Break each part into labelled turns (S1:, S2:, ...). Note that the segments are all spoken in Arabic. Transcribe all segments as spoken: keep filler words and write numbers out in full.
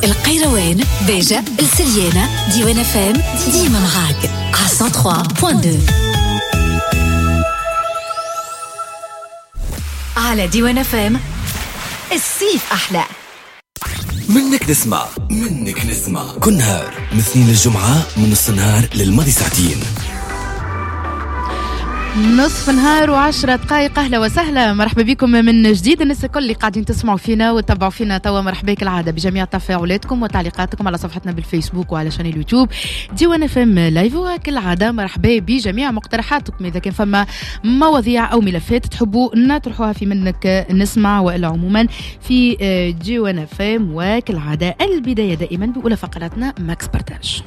S1: القيروان، بيجة، السليانة، ديوان اف ام، ديما معاك على مية وثلاثة فاصلة اثنين. على ديوان اف ام الصيف أحلى.
S2: منك نسمع منك نسمع كل نهار من اثنين للجمعة من نص النهار للماضي ساعتين.
S3: نصف نهار وعشرة دقائق. أهلا وسهلا، مرحبا بكم من جديد الناس الكل اللي قاعدين تسمعوا فينا وتتابعوا فينا توا. مرحبا كالعادة بجميع تفاعلاتكم وتعليقاتكم على صفحتنا بالفيسبوك وعلى شان اليوتيوب ديوان اف ام لايف. وكالعادة مرحبا بجميع مقترحاتكم، إذا كان فما مواضيع أو ملفات تحبوا نطرحوها في منك نسمع، وإلا عموما في ديوان اف ام. وكالعادة البداية دائما بأولى فقراتنا ماكس بارتاج.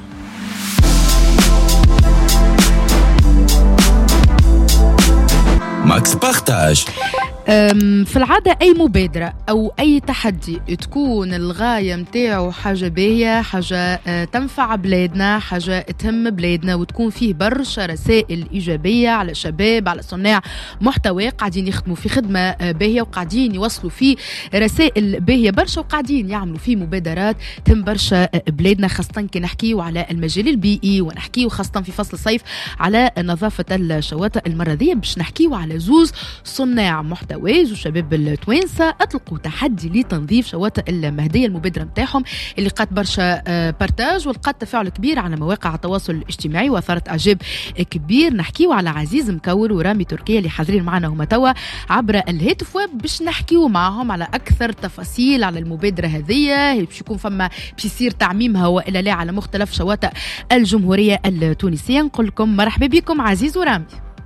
S2: ماكس بارتاج.
S3: في العادة أي مبادرة أو أي تحدي تكون الغاية متاعه حاجة باهية، حاجة تنفع بلادنا، حاجة تهم بلادنا، وتكون فيه برشا رسائل إيجابية على شباب، على صناع محتوى قاعدين يخدموا في خدمة باهية وقاعدين يوصلوا فيه رسائل باهية برشا، وقاعدين يعملوا فيه مبادرات تهم برشا بلادنا، خاصة كي نحكيو على المجال البيئي، ونحكيو خاصة في فصل الصيف على نظافة الشواطئ. المرة ذي باش نحكيو على زوز صناع محتوى وشباب التوانسة أطلقوا تحدي لتنظيف شواطئ المهدية. المبادرة متاعهم اللي قد برشا بارتاج ولقات تفاعل كبير على مواقع التواصل الاجتماعي وأثارت إعجاب كبير. نحكيو على عزيز مكور ورامي تركيا اللي حاضرين معنا هما توا عبر الهاتف، وباش نحكيو معهم على أكثر تفاصيل على المبادرة هذه، باش يكون فما باش يصير تعميمها وإلا لا على مختلف شواطئ الجمهورية التونسية. نقول لكم مرحبا بكم عزيز ورامي.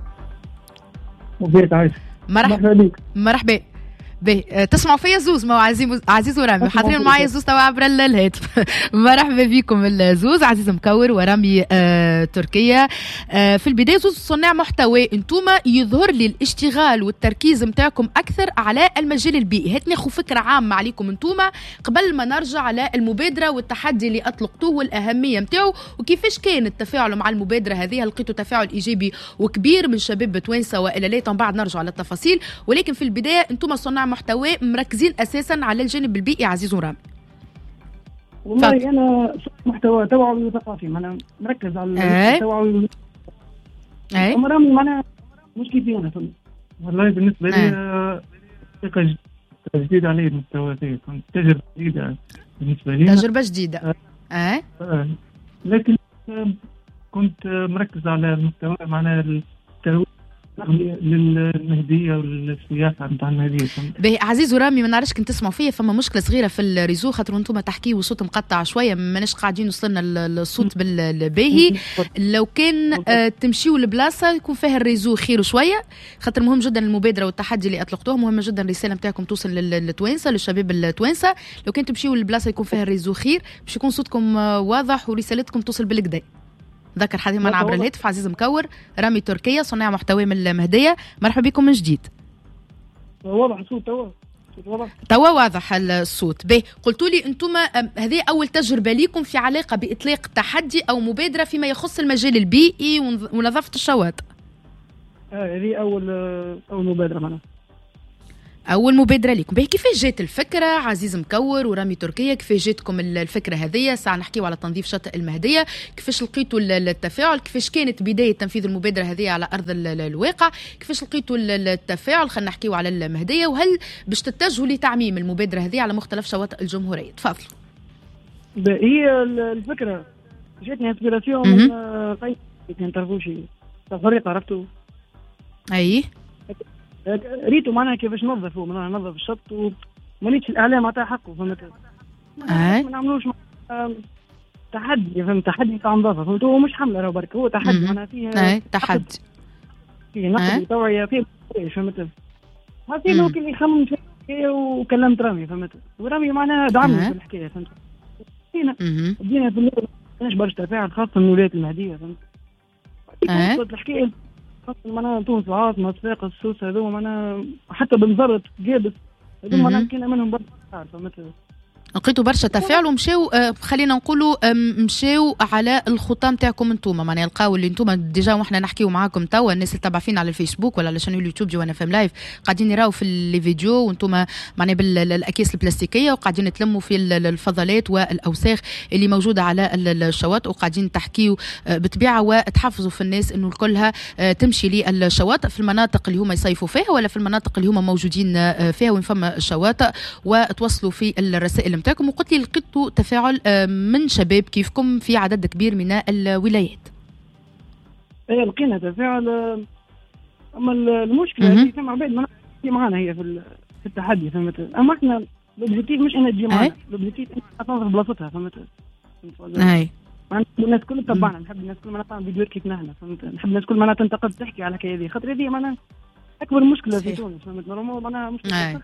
S4: وبيت عايش.
S3: مرحبا بك. مرحبا بي. تسمعوا فيا زوز ما عزيز عزيز ورامي حاضرين معايا زوز توا عبر الهاتف. مرحبا بكم الزوز، عزيز مكور ورامي آه تركيا. آه في البدايه زوز صناع محتوى، انتوما يظهر لي الاشتغال والتركيز متاعكم اكثر على المجال البيئي. هات ناخذ فكره عامه عليكم انتوما قبل ما نرجع على المبادره والتحدي اللي اطلقتوه والاهميه متاعه، وكيفاش كان التفاعل مع المبادره هذه. لقيتوا تفاعل ايجابي وكبير من شباب توانسه والا لا؟ بعد نرجع على التفاصيل، ولكن في البدايه انتوما صناع محتوى مركزين اساسا على الجانب البيئي. عزيز ورامي.
S4: والله فات. انا محتوى توعوي وثقافي، انا مركز على التوعوي.
S3: اي
S4: رامي معنا مش كيفي انا والله بالنسبه لي ثقه جديده علي المحتوى هذا، كنت تجربه جديده بالنسبه لي،
S3: تجربه جديده. اه
S4: أه. لكن كنت مركز على المحتوى معنا الترويج للمهدية والسياسة نتاع المهدية.
S3: باهي عزيز ورامي، ما نعرفش كنت تسمعوا فيا، فما مشكلة صغيرة في الريزو خاطر انتم تحكيوا وصوت مقطع شوية، ماناش قاعدين وصلنا الصوت بالباهي. لو كان آه تمشيوا لبلاصة يكون فيها الريزو خير شوية، خاطر مهم جدا المبادرة والتحدي اللي اطلقتوه، مهمة جدا الرسالة نتاعكم توصل للتوانسة للشباب التوانسة. لو كان تمشيوا لبلاصة يكون فيها الريزو خير باش يكون صوتكم واضح ورسالتكم توصل بالكدا. ذكر حديث معنا عبر الهاتف عزيز مكور رامي تركيا صناع محتوى من المهدية. مرحبا بكم من جديد.
S4: واضح الصوت توا؟ واضح
S3: توا واضح الصوت. به قلتوا لي انتم هذه اول تجربة ليكم في علاقة باطلاق تحدي او مبادرة فيما يخص المجال البيئي ونظافة الشواطئ.
S4: اه هذه اول اول مبادرة معنا.
S3: أول مبادرة لكم. باهي كيفاش جات الفكرة عزيز مكور ورامي تركيا؟ كيفاش جاتكم الفكرة هذه؟ ساعة نحكيو على تنظيف شاطئ المهدية، كيفاش لقيتوا التفاعل؟ كيفاش كانت بداية تنفيذ المبادرة هذه على أرض الواقع؟ كيفاش لقيتوا التفاعل؟ خلينا نحكيو على المهدية، وهل باش تتجهوا لتعميم المبادرة هذه على مختلف شواطئ الجمهورية؟ تفضل.
S4: هي الفكرة جاتني انسبيراسيون من قيس كان طرفوشي فريق عرفتوا.
S3: أي
S4: ريتوا معناها كيفاش نظفوا معناها نظف الشط ومانيتش الاعلام عطاه حقه، فهمت؟
S3: اي
S4: ما نعملوش تحدي، فهمت؟ تحدي تاع نظافه، فهمت؟ هو مش حمله راه برك، هو تحدي معناها فيه
S3: اي تحدي
S4: فيه نقد توعيه فيه، فهمت؟ حسيت وكل اللي خمم فيه وكلمت رامي، فهمت؟ ورامي معناها دعمني في الحكايه، فهمت؟ بدينا بدينا في الليل ماناش برشا تفاعل خاصه من ولايه المهديه، فهمت؟
S3: اي
S4: الحكايه معناها تونس العاصمة صفاقس السوس هذو معناها حتى بنزرت جابس هذو معناها كاين منهم برشا فهمت؟
S3: لقيتوا برشا تفاعل ومشاو آه خلينا نقولوا آه مشاو على الخطى نتاعكم انتوما، معناها لقاو اللي انتوما ديجا واحنا نحكيو معاكم توا الناس اللي تابع فينا على الفيسبوك ولا على شانل اليوتيوب دي وانا فهم لايف قاعدين يراو في لي فيديو وانتوما معناها بالاكياس البلاستيكيه وقاعدين تلموا في الفضلات والاوساخ اللي موجوده على الشواطئ وقاعدين تحكيو آه بطبيعه وتحفزوا في الناس انه كلها آه تمشي للشواطئ في المناطق اللي هما يصيفوا فيها ولا في المناطق اللي هما موجودين آه فيها وين فما شواطئ، وتوصلوا في الرسائل نتاعكم. وقلت لي لقيتوا تفاعل من شباب كيفكم في عدد كبير من الولايات.
S4: ايه لقينا تفاعل، اما المشكله اللي كما عباد ما معنا هي في في التحدي فهمت. اما احنا الاوبجيكتيف مش انها تجي معنا، الاوبجيكتيف انها تنظف بلاصتها فهمت.
S3: اي
S4: الناس كل تبعنا، نحب الناس كل ما نطلع فيديو كيف نحن فهمت، نحب الناس كل ما تنتقد تحكي على هذه خاطر هذه معنا اكبر مشكله في تونس فهمت. نورمال معناها مشكله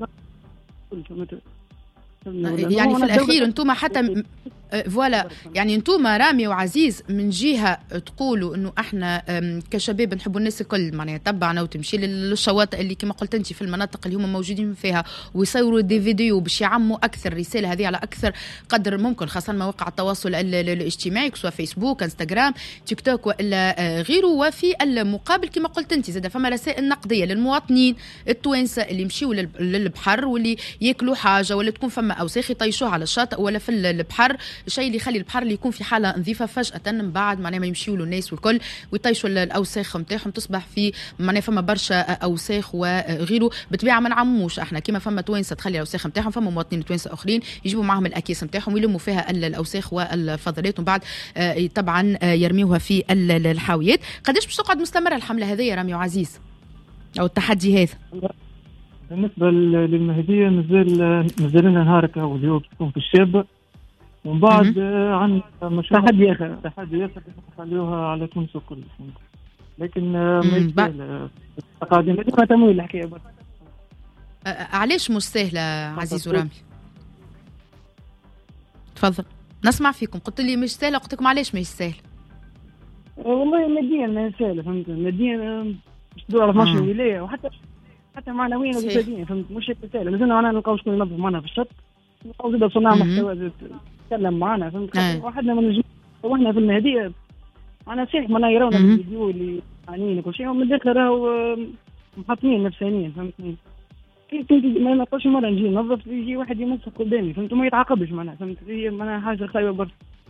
S4: فهمت.
S3: يعني في الاخير انتم حتى م... فوالا يعني انتم رامي وعزيز من جهه تقولوا انه احنا كشباب نحبوا الناس الكل معناها تبعنا وتمشي للشواطئ اللي كما قلت انت في المناطق اللي هم موجودين فيها ويصوروا دي فيديو باش يعموا اكثر رساله هذه على اكثر قدر ممكن، خاصه مواقع التواصل الاجتماعي سواء فيسبوك انستغرام تيك توك والا غيره. وفي المقابل كما قلت انت زاد فما رسائل نقديه للمواطنين التوانسه اللي يمشيوا للبحر واللي ياكلوا حاجه ولا تكون فما اوساخ يطيشوها على الشاطئ ولا في البحر، الشيء اللي يخلي البحر اللي يكون في حاله نظيفه فجاه من بعد معناها ما يمشيوا له الناس والكل ويطيشوا الاوساخ نتاعهم تصبح في معناها فما برشا اوساخ وغيره. بطبيعه ما نعموش احنا كيما فما توانسه تخلي الاوساخ نتاعهم، فما مواطنين توانسه اخرين يجيبوا معهم الاكياس نتاعهم ويلموا فيها الاوساخ والفضلات ومن بعد طبعا يرميوها في الحاويات. قداش باش تقعد مستمره الحمله هذه يا رامي وعزيز او التحدي هذا؟
S5: بالنسبه للمهديه مازال مازال لنا نهارك واليوم تكون في الشابه ومن بعد عن مشروع
S4: تحدي اخر
S5: تحدي اخر نخليوها على تونس الكل لكن ما
S4: قاعدين ما تمويل الحكايه برك.
S3: علاش مش سهله عزيز ورامي؟ تفضل نسمع فيكم. قلت لي مش سهله، قلت لكم علاش مش سهله؟
S4: والله ماديا ما سهله فهمت، ماديا مش تدور على اثناش ولايه وحتى حتى معنويا وجسديا فهمت مش سهله. لازمنا معنا نلقاو شكون ينظف معنا في الشط، نلقاو زاد صناع محتوى يتكلم معنا فهمت. وحدنا من الجمهور وحنا في المهديه معنا صحيح معناها يراونا في الفيديو اللي عانيين وكل شيء ومن الداخل راهو محطمين نفسانيا فهمتني. كيف كنت ما نلقاوش مره نجي ننظف يجي واحد يمسك قدامي فهمت وما يتعاقبش معناها فهمت. هي معناها حاجه خايبه برشا.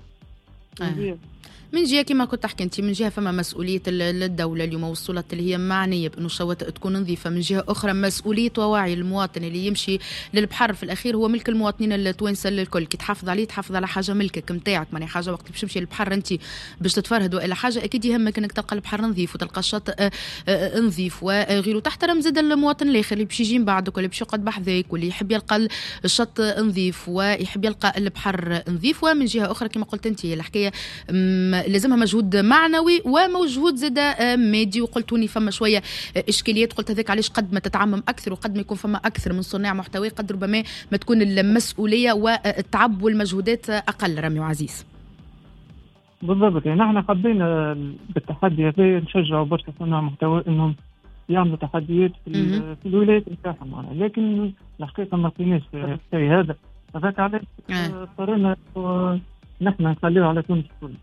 S3: آه. من جهه كما كنت تحكي انت من جهه فما مسؤوليه الدوله اليوم وصلت اللي هي معنيه بانه الشواطئ تكون نظيفه، من جهه اخرى مسؤوليه ووعي المواطن اللي يمشي للبحر في الاخير هو ملك المواطنين التوانسه الكل، كي تحافظ عليه تحافظ على حاجه ملكك نتاعك معناها حاجه وقت باش تمشي للبحر انت باش تتفرهد والا حاجه اكيد يهمك انك تلقى البحر نظيف وتلقى الشاطئ نظيف وغيره. تحترم زاد المواطن الاخر اللي باش يجي من بعدك واللي باش يقعد بحذاك واللي يحب يلقى الشط نظيف ويحب يلقى البحر نظيف. ومن جهه اخرى كما قلت انت الحكايه لازمها مجهود معنوي ومجهود زاد مادي. وقلتوني فما شويه اشكاليات، قلت هذاك علاش قد ما تتعمم اكثر وقد ما يكون فما اكثر من صناع محتوى قد ربما ما تكون المسؤوليه والتعب والمجهودات اقل. رامي وعزيز
S5: بالضبط، يعني احنا حبينا بالتحدي هذا نشجعوا برشا صناع محتوى انهم يعملوا تحديات في, في الولايات نتاعهم، لكن الحقيقه ما لقيناش الشيء هذا. هذاك علاش اضطرينا نحن نخليه على تونس الكل.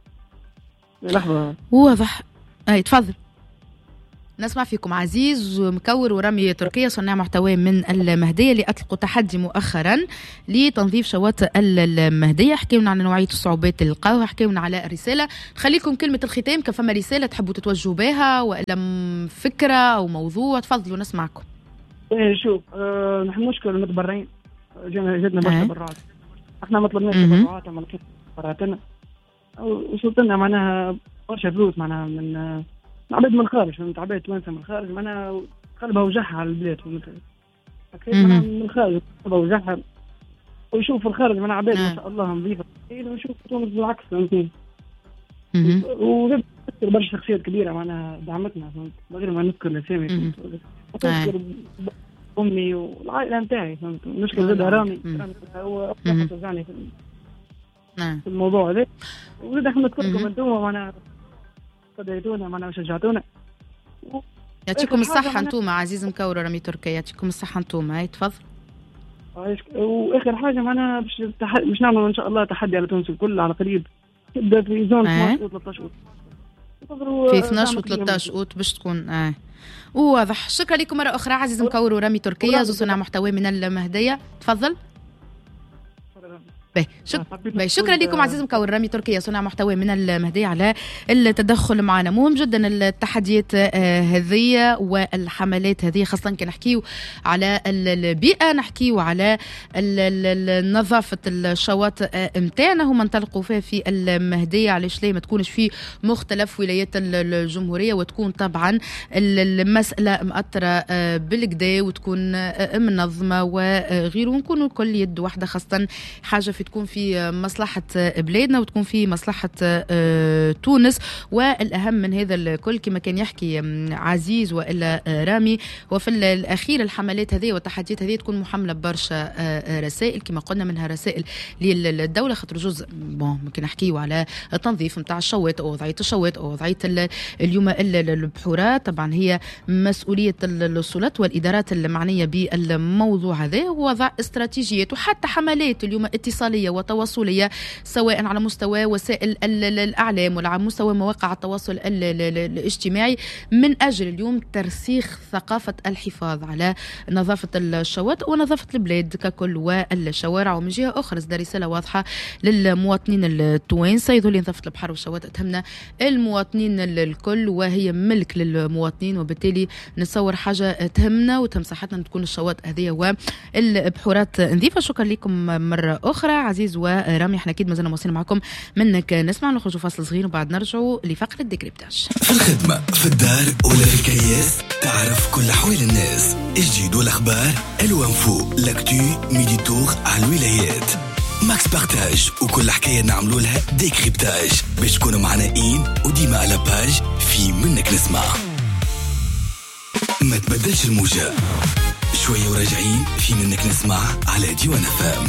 S3: لحظة واضح. اي تفضل نسمع فيكم. عزيز مكور ورامي تركيا صناع محتوى من المهدية اللي أطلقوا تحدي مؤخرا لتنظيف شواطئ المهدية. حكيونا عن نوعية الصعوبات اللي لقاوها، حكيونا على الرسالة. خليكم كلمة الختام كفما رسالة تحبوا تتوجهوا بها ولا فكرة أو موضوع تفضلوا نسمعكم.
S4: ايه شوف أه نحن نشكر المتبرعين، جانا جدنا برشا تبرعات، احنا ما طلبناش تبرعات ما لقيناش تبرعاتنا وصلت لنا معناها برشا فلوس معناها من عباد من الخارج فهمت، عباد توانسه من الخارج معناها قلبها وجعها على البلاد فهمت. اكيد معناها من الخارج قلبها وجعها ويشوف الخارج معناها عباد ما شاء الله نظيفه ويشوف تونس بالعكس فهمتني. وزاد برشا شخصيات كبيره معناها دعمتنا فهمت، من غير ما نذكر الاسامي فهمت. نذكر امي والعائله نتاعي فهمت. المشكله زاد رامي رامي هو اكثر شجعني في في الموضوع هذا. وزاد احنا نذكركم انتم معنا قديتونا معنا وشجعتونا.
S3: يعطيكم الصحة انتم عزيز مكور رامي تركيا، يعطيكم الصحة انتم. هاي تفضل.
S4: واخر حاجه معنا باش تح... باش نعمل ان شاء الله تحدي على تونس الكل على قريب، تبدا في زون اثنا عشر و ثلاثة عشر
S3: في اثنا عشر و ثلاثة عشر اوت باش تكون اه واضح. شكرا لكم مره اخرى عزيز مكور ورامي تركيا زوج صناع محتوى من المهديه. تفضل. باهي شك... باهي شكرا لكم عزيز مكور رامي تركيا صناع محتوى من المهدية على التدخل معنا. مهم جدا التحديات هذه والحملات هذه، خاصة كي نحكيو على البيئة، نحكيو على نظافة الشواطئ متاعنا، هما انطلقوا فيها في المهدية. علاش ليه ما تكونش في مختلف ولايات الجمهورية وتكون طبعا المسألة مأثرة بالكدا وتكون منظمة وغيره، ونكونوا الكل يد واحدة، خاصة حاجة في تكون في مصلحة بلادنا وتكون في مصلحة تونس. والأهم من هذا الكل كما كان يحكي عزيز وإلا رامي، وفي الأخير الحملات هذه والتحديات هذه تكون محملة برشا رسائل كما قلنا، منها رسائل للدولة خاطر جزء بون ممكن نحكيو على التنظيف نتاع الشواطئ ووضعية الشواطئ ووضعية اليوم البحورات. طبعا هي مسؤولية السلطات والإدارات المعنية بالموضوع هذا، ووضع استراتيجيات وحتى حملات اليوم اتصالية وتواصلية، سواء على مستوى وسائل الأعلام ولا على مستوى مواقع التواصل الاجتماعي، من أجل اليوم ترسيخ ثقافة الحفاظ على نظافة الشواطئ ونظافة البلاد ككل والشوارع. ومن جهة أخرى إصدار رسالة واضحة للمواطنين التوانسة، يظل نظافة البحر والشواطئ تهمنا المواطنين الكل وهي ملك للمواطنين، وبالتالي نتصور حاجة تهمنا وتهم صحتنا تكون الشواطئ هذه والبحورات نظيفة. شكرا لكم مرة أخرى عزيز ورامي. احنا أكيد مازلنا مواصلين معكم، منك نسمع نخرجوا فاصل صغير وبعد نرجعوا لفقرة ديكريبتاج.
S2: في الخدمة، في الدار ولا في الكياس، تعرف كل أحوال الناس، الجديد والأخبار، الوانفو لاكتو ميدي تور على الولايات. ماكس بارتاج وكل حكاية نعملوا لها ديكريبتاج باش تكونوا معنا إين وديما على باج في منك نسمع. ما تبدلش الموجة، شوية وراجعين في منك نسمع على ديوان فام.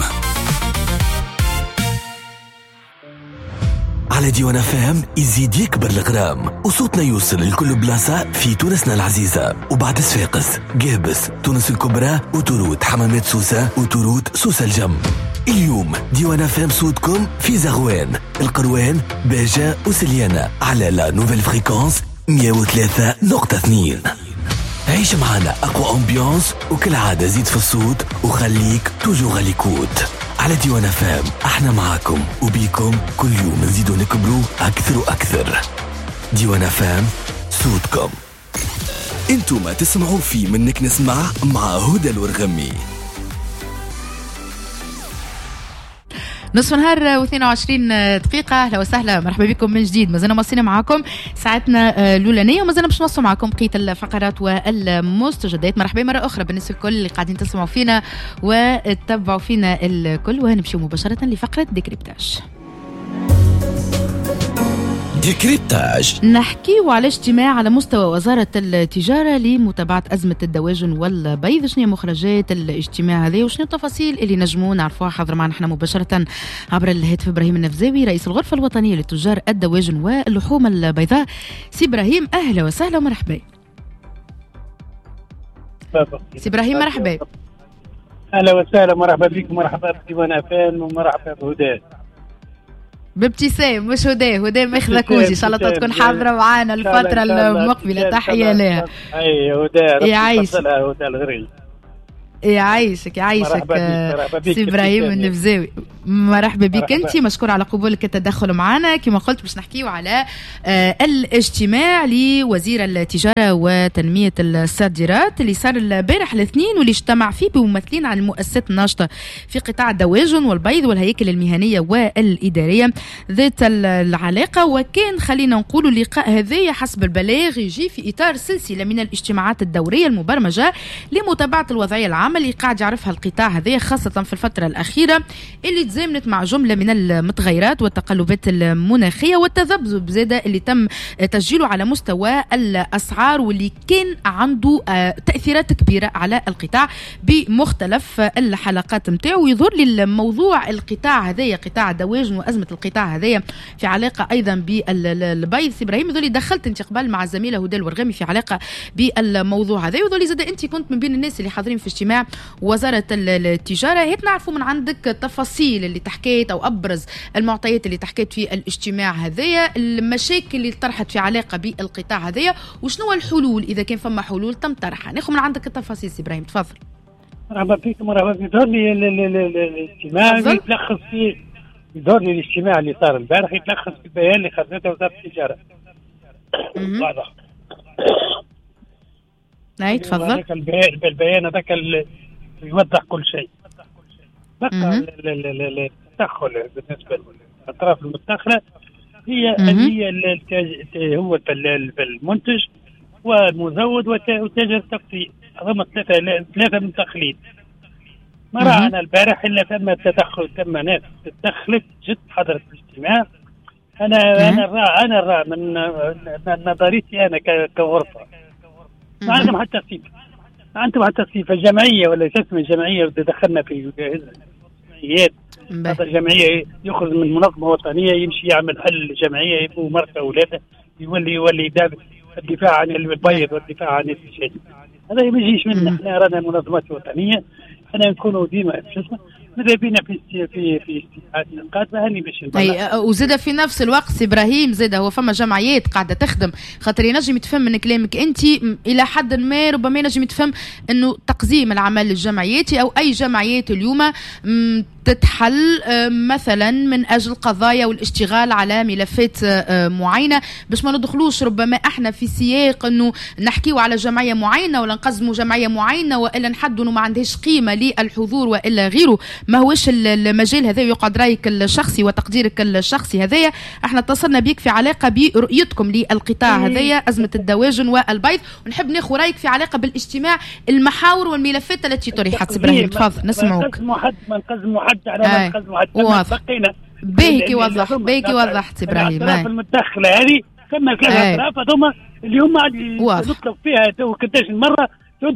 S2: على ديوان فام يزيد يكبر الغرام وصوتنا يوصل لكل بلاصة في تونسنا العزيزة، وبعد صفاقس، قابس، تونس الكبرى وتوروت، حمامات سوسة وتوروت سوسة الجم. اليوم ديوان فام صوتكم في زغوان، القروان، باجة وسليانة على لا نوفيل فريكونس مية وثلاثة نقطة اثنين. عيش معنا أقوى أمبيانس وكل عادة زيد في الصوت وخليك توجو غاليكوت. على ديوان فام احنا معاكم وبيكم كل يوم نزيدو نكبروا أكثر وأكثر. ديوان فام صوتكم. انتو ما تسمعوا في منك نسمع مع هدى الورغمي.
S3: نصف نهار واثنين وعشرين دقيقة. أهلا وسهلا، مرحبا بكم من جديد. مازلنا مواصلين معكم ساعتنا الأولانية ومازلنا باش نوصلوا معكم بقية الفقرات والمستجدات. مرحبا مرة أخرى بالنسبة لكل اللي قاعدين تسمعوا فينا وتتبعوا فينا الكل، وهنمشي مباشرة لفقرة ديكريبتاج.
S2: ديكريبتاج
S3: نحكيو على اجتماع على مستوى وزارة التجارة لمتابعة أزمة الدواجن والبيض. شنو مخرجات الاجتماع هذا وشنو التفاصيل اللي نجموا نعرفوها؟ حاضر معنا احنا مباشرة عبر الهاتف إبراهيم النفزاوي رئيس الغرفة الوطنية لتجار الدواجن واللحوم البيضاء. سي إبراهيم أهلا وسهلا ومرحبا. سي إبراهيم مرحبا.
S6: أهلا وسهلا، مرحبا بكم، مرحبا بديوان فام ومرحبا بهدى.
S3: بابتسام مش هدى، هدى ماخذة كوجي ان شاء الله تكون حاضرة معنا الفترة المقبلة. تحية لها.
S6: اي هدى
S3: يعيشك
S6: هدى الغريب.
S3: يعيشك يعيشك سي إبراهيم النفزاوي. مرحبا بك انت، مشكور على قبولك التدخل معنا. كما قلت باش نحكيو على آه الاجتماع لوزير التجارة وتنمية الصادرات اللي صار البارح الاثنين، واللي اجتمع فيه بممثلين عن المؤسسات الناشطة في قطاع الدواجن والبيض والهياكل المهنية والإدارية ذات العلاقة. وكان خلينا نقول اللقاء هذا حسب البلاغ يجي في إطار سلسلة من الاجتماعات الدورية المبرمجة لمتابعة الوضعية العامة اللي قاعد يعرفها القطاع هذا، خاصة في الفترة الأخيرة اللي تزامنت مع جملة من المتغيرات والتقلبات المناخية والتذبذب زادة اللي تم تسجيله على مستوى الأسعار، واللي كان عنده تأثيرات كبيرة على القطاع بمختلف الحلقات متاعه. ويظهر لي الموضوع القطاع هذايا، قطاع الدواجن وأزمة القطاع هذايا في علاقة أيضا بالبيض. سي إبراهيم يظهر لي دخلت انت قبل مع الزميلة هدى الورغمي في علاقة بالموضوع هذا، ويظهر لي زاد انت كنت من بين الناس اللي حاضرين في اجتماع الاجتماع ووزاره التجاره. هيك نعرفوا من عندك تفاصيل اللي تحكيت او ابرز المعطيات اللي تحكيت في الاجتماع هذايا، المشاكل اللي طرحت في علاقه بالقطاع هذايا، وشنو الحلول اذا كان فما حلول تم طرحها. ناخذ من عندك التفاصيل سي ابراهيم، تفضل.
S6: مرحبا بك مرحبا بك. دور لي الاجتماع يتلخص في دور لي الاجتماع اللي صار البارح يتلخص في البيان اللي خرجته وزاره التجاره. واضح.
S3: اي تفضل.
S6: البيان هذاك يوضح كل شيء. بقى التدخل بالنسبه للاطراف المتدخله هي هي هو المنتج والمزود وتاجر التقطيع. هذوما ثلاثه ثلاثه متدخلين. ما رانا البارح الا ثم تدخل، ثم ناس تدخلت جد حضرت الاجتماع. انا مم. انا الرا انا الرا من, من نظريتي انا كغرفه ما عندهم حتى صفه، ما عندهم حتى صفه جمعيه ولا اسم جمعيه دخلنا في جمعيات. هذا الجمعيه يخرج من منظمه وطنيه يمشي يعمل حل جمعيه يبقوا مرته اولاده يولي يولي الدفاع عن البيض والدفاع عن الشيء. هذا ما يجيش منا. احنا رانا منظمات وطنيه، احنا نكونوا ديما شو اسمه ماذا بينا في في في استيعاب النقاط هاني باش
S3: اي. وزاد في نفس الوقت ابراهيم زاد هو فما جمعيات قاعده تخدم، خاطر ينجم يتفهم من كلامك انت الى حد ما، ربما ينجم يتفهم انه تقزيم العمل الجمعياتي او اي جمعيات اليوم تتحل مثلا من اجل قضايا والاشتغال على ملفات معينه، باش ما ندخلوش ربما احنا في سياق انه نحكيو على جمعيه معينه ولا نقزموا جمعيه معينه والا نحدوا انه ما عندهاش قيمه للحضور والا غيره. ما هوش المجال هذا يقعد رايك الشخصي وتقديرك الشخصي هذايا. احنا اتصلنا بك في علاقه برؤيتكم للقطاع هذايا ازمه الدواجن والبيض، ونحب ناخذ رايك في علاقه بالاجتماع المحاور والملفات التي طرحت. ابراهيم تفضل نسمعوك.
S6: ما نقزم حد على ما نقزم حد بقينا
S3: بيك وضح بيك وضحت ابراهيم.
S6: الاطراف المتدخله هذه ثم ثلاث اطراف هذوما اللي هم نطلب فيها قداش مره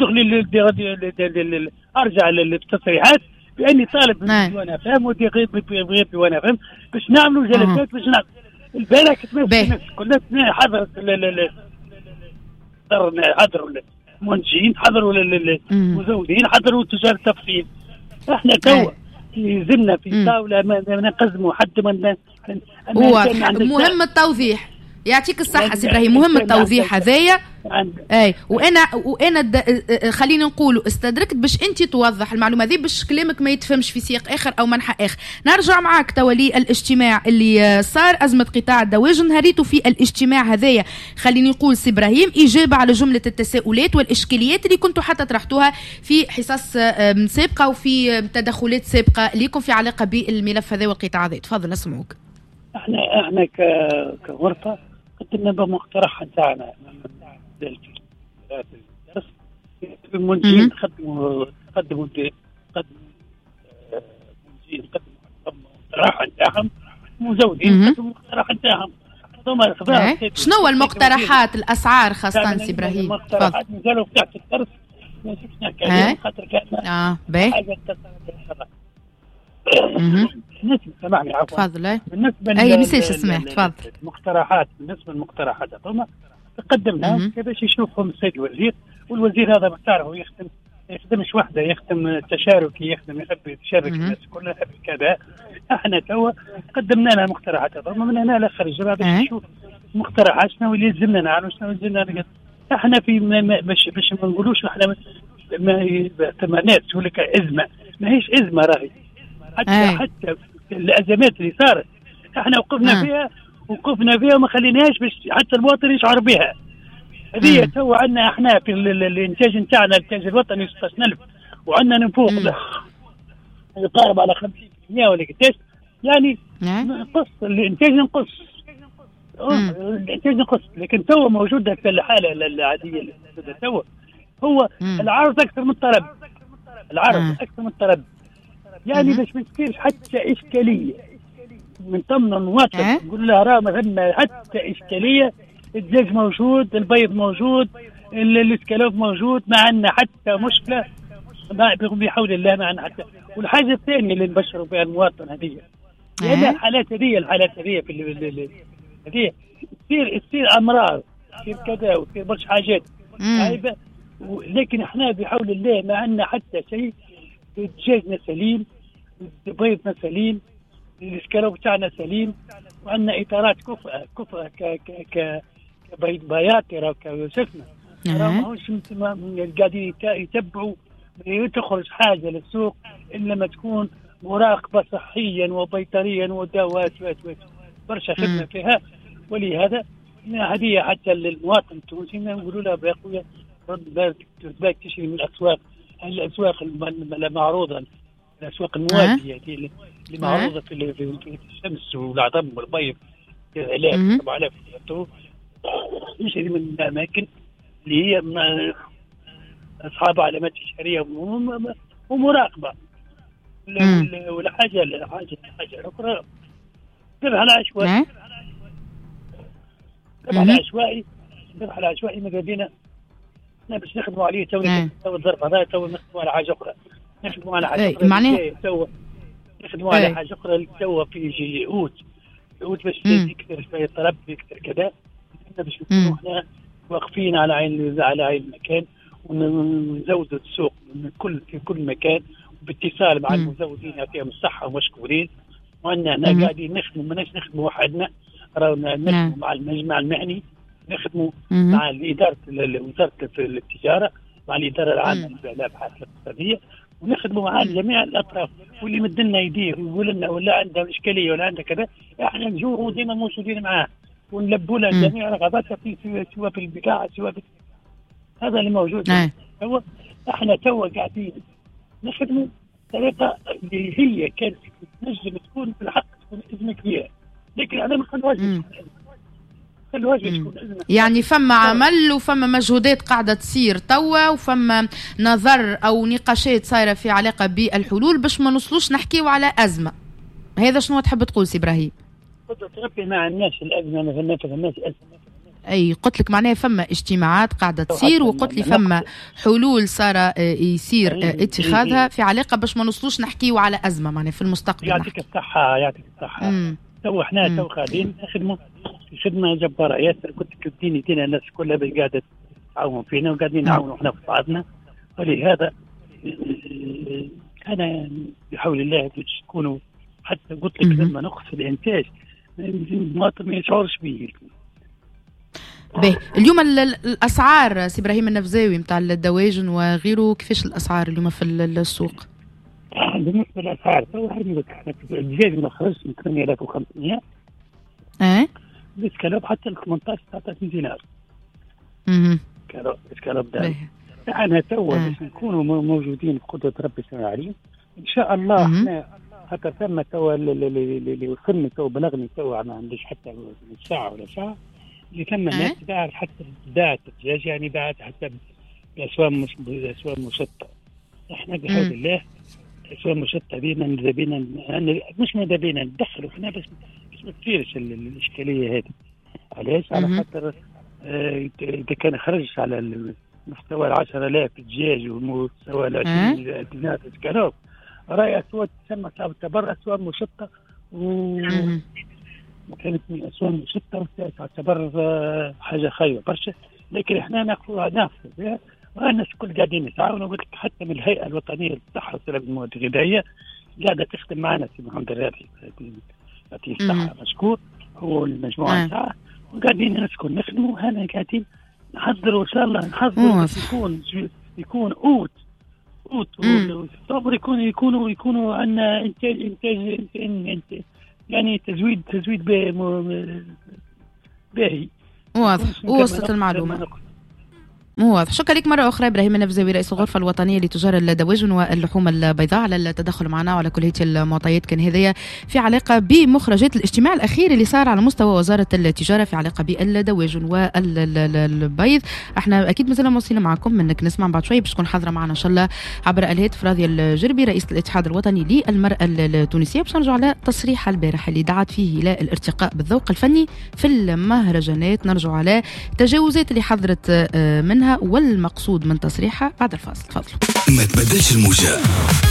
S6: تدخل ارجع للتصريحات باني طالب وانا فاهم ودي غير غير وانا فاهم باش نعملوا جلسات باش نعمل البارح كتبت كلنا حضرت حضروا المنتجين، حضروا المزودين، حضروا تجار التفصيل. احنا توا يلزمنا في طاوله ما نقزموا حد من
S3: مهم التوضيح. يعطيك الصحة سي ابراهيم، مهم التوضيح هذايا. اي وانا وانا خلينا نقولوا استدركت باش انت توضح المعلومه هذه باش كلامك ما يتفهمش في سياق اخر او منحى اخر. نرجع معاك تولي الاجتماع اللي صار ازمه قطاع الدواجن. هريتوا في الاجتماع هذايا خليني نقول سي ابراهيم اجابه على جمله التساؤلات والاشكاليات اللي كنتوا حتى طرحتوها في حصص سابقه وفي تدخلات سابقه ليكم في علاقه بالملف هذا والقطاع هذا. تفضل نسمعوك.
S6: احنا احنا كغرفه قدمنا بمقترح نتاعنا المنتجين قدموا قدموا قدموا منتجين قدموا مقترح نتاعهم، مزودين قدموا مقترح نتاعهم.
S3: شنو المقترحات؟ الاسعار خاصه سي ابراهيم.
S6: المقترحات نزلوا تحت الترس ما شفنا كلام خاطر كان
S3: اه باهي
S6: بالنسبه سامحني عفوا
S3: تفضل.
S6: بالنسبه
S3: اي مساج سمعت تفضل.
S6: المقترحات بالنسبه للمقترحات هذوما قدمناهم باش يشوفهم السيد الوزير، والوزير هذا بتعرفوا يخدم يخدمش وحده، يخدم تشاركي، يخدم يحب يشارك الناس كلها يحب كذا. احنا توا قدمنا لنا المقترحات هذوما من هنا لاخر الجمعه باش نشوف مقترحات شنو اللي يلزمنا نعملوا شنو يلزمنا. احنا في باش باش ما نقولوش احنا ما ناس تقول لك ازمه، ما هيش ازمه راهي. حتى أي. حتى الازمات اللي صارت احنا وقفنا أه. فيها وقفنا فيها وما خليناش باش حتى المواطن يشعر بها. هذه تو عندنا احنا في الانتاج نتاعنا الانتاج الوطني ستة عشر ألف وعندنا نفوق يقارب على خمسين بالمئة ولا قداش، يعني نقص الانتاج نقص الانتاج نقص. لكن تو موجوده في الحاله العاديه اللي تو هو مم. العرض اكثر من الطلب، العرض مم. اكثر من الطلب، يعني باش ما تصيرش حتى اشكاليه من ضمن المواطن نقول له راه مثلا حتى اشكاليه. الدجاج موجود، البيض موجود، الاسكالوب موجود، ما عندنا حتى مشكله بحول الله ما عندنا حتى. والحاجه الثانيه اللي نبشروا بها المواطن هذه لان يعني الحالات هذه الحالات هذه في هذه تصير تصير امراض، تصير كذا وتصير برشا حاجات. لكن احنا بحول الله ما عندنا حتى شيء. دجاجنا سليم، بيضنا سليم، الاسكالوب بتاعنا سليم، وعندنا اطارات كفء كفء ك ك ك كبيض بياطره كيوسفنا. ماهوش قاعدين يتبعوا تخرج حاجه للسوق الا لما تكون مراقبه صحيا وبيطريا ودواء برشا خدمه فيها. ولهذا هديه حتى للمواطن التونسي نقولوا له يا خويا رد بالك تشري من الاسواق الاسواق المعروضه، الاسواق الموازيه اللي معروضه في في الشمس والعظم والبيض العلاج سبعة آلاف يشتري من الاماكن اللي هي اصحاب علامات تجاريه ومراقبه. ولا حاجه لا حاجه حاجه اخرى ذبح على عشوائي ذبح على عشوائي ذبح على عشوائي. ماذا بينا احنا باش نخدموا عليه تو تو الظرف هذا تو نخدموا على حاجه اخرى نخدموا على حاجه اخرى معناها تو نخدموا على حاجه اخرى تو في يجي اوت اوت باش يكثر شويه طلب يكثر كذا باش نكونوا احنا واقفين على عين على عين المكان ونزودوا السوق من كل في كل مكان باتصال مع المزودين يعطيهم الصحه ومشكورين. وأننا هنا قاعدين نخدموا ماناش نخدموا وحدنا، رانا نخدموا مع المجمع المهني، نخدموا مع الإدارة وزارة التجارة، مع الإدارة العامة للأبحاث الاقتصادية، ونخدموا مع جميع الأطراف. واللي مدلنا يديه ويقول لنا ولا عنده إشكالية ولا عنده كذا احنا نجوا ديما موجودين معاه ونلبوا له جميع رغباتها في سواء في البضاعة سواء في هذا اللي موجود. هو احنا توا قاعدين نخدموا طريقة اللي هي كانت نجم تكون في الحق تكون أزمة كبيرة، لكن أنا ما خلوهاش خلوهاش تكون أزمة.
S3: يعني فما عمل وفما مجهودات قاعدة تصير توا وفما نظر أو نقاشات صايرة في علاقة بالحلول باش ما نوصلوش نحكيو على أزمة. هذا شنو تحب تقول سي إبراهيم؟
S6: قلت ربي ما عندناش الأزمة، ما فهمناش أزمة.
S3: اي قلت لك معناها فما اجتماعات قاعده تصير وقلت لي فما حلول صار يصير اتخاذها في علاقه باش ما نوصلوش نحكيو على ازمه معناها في المستقبل.
S6: يعطيك الصحه يعطيك الصحه. تو احنا تو قاعدين نخدموا خدمه جباره ياسر. كنت كنتيني دينا الناس كلها قاعده تعاون فينا وقاعدين نعاونوا احنا في بعضنا. ولهذا انا بحول الله تكونوا حتى قلت لك لما نقص الانتاج المواطن ما يشعرش به.
S3: باهي اليوم الاسعار سي ابراهيم النفزاوي نتاع الدواجن وغيره كيفاش الاسعار اليوم في السوق؟
S6: بالنسبه للاسعار تو الدجاج ما خرجش من ثمانية آلاف وخمسمية
S3: اه
S6: الاسكالوب حتى ل ثمانية عشر تسعة عشر دينار.
S3: اها
S6: الاسكالوب ده احنا تو باش نكونوا موجودين بقدره ربي سبحانه وتعالى ان شاء الله. احنا حتى ثم تو اللي وصلنا تو بلغني تو ما عنديش حتى ساعه ولا ساعه اللي ثم ناس باعت حتى باعت الدجاج يعني باعت حتى بأسواق مش بأسواق مشتى. احنا بحول الله أسواق مشتى بينا بينا مش ماذا بينا ندخلوا احنا بس بس ما تصيرش الإشكالية هذه. علاش؟ على خاطر اه إذا كان خرجش على مستوى العشرة آلاف دجاج ومستوى العشرين دينار اسكالوب راي أسواق تسمى تعتبر أسواق مشتى و كانت من أسواق مشتى تعتبر حاجة خايبة برشا. لكن احنا ناخذها ناخذ فيها والناس كل قاعدين يتعاونوا. قلت لك حتى من الهيئة الوطنية للصحة والسلامة المواد الغذائية قاعدة تخدم معنا سي محمد الرافي يعطيه الصحة مشكور هو المجموعة نتاعه وقاعدين نسكن نخدموا. هنا قاعدين نحضروا إن شاء الله نحضروا يكون يكون أوت أوت والصبر يكون يكونوا يكونوا عندنا إنتاج إنتاج إنتاج يعني تزويد تزويد باهي.
S3: واضح ووصلت المعلومة واضح. شكرا لك مرة أخرى إبراهيم النفزاوي رئيس الغرفة الوطنية لتجارة الدواجن واللحوم البيضاء على التدخل معنا وعلى كل هذه المعطيات كان هذه في علاقة بمخرجات الاجتماع الأخير اللي صار على مستوى وزارة التجارة في علاقة بالدواجن والبيض. احنا أكيد مازلنا موصلين معكم منك نسمع بعد شوي باش تكون حاضرة معنا إن شاء الله عبر الهاتف راضية الجربي رئيس الاتحاد الوطني للمرأة التونسية باش نرجع على تصريح البارح اللي دعت فيه إلى الارتقاء بالذوق الفني في المهرجانات. نرجع على تجاوزات اللي حضرت منها والمقصود من تصريحها بعد الفاصل. تفضلوا.
S2: ما تبدلش الموجة.